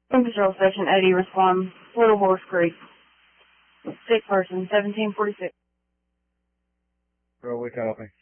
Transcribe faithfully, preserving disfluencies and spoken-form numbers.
Control Station Eddie, respond. Little Horse Creek. Sick person, seventeen forty-six. Bro, we copy.